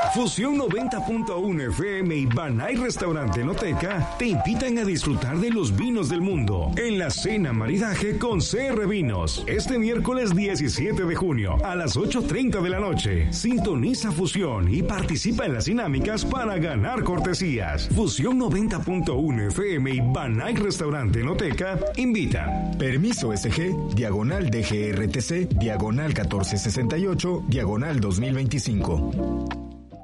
Fusión 90.1 FM y Banay Restaurante Enoteca te invitan a disfrutar de los vinos del mundo en la cena maridaje con CR Vinos. Este miércoles 17 de junio a las 8:30 de la noche. Sintoniza Fusión y participa en las dinámicas para ganar cortesías. Fusión 90.1 FM y Banay Restaurante Enoteca invitan. Permiso SG, diagonal DGRTC, diagonal 1468, diagonal 2025.